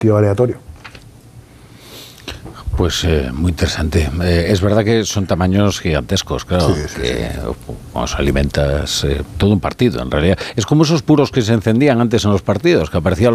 tío aleatorio. Pues muy interesante. Es verdad que son tamaños gigantescos, claro, Sí. Vamos, alimentas todo un partido, en realidad. Es como esos puros que se encendían antes en los partidos, que aparecía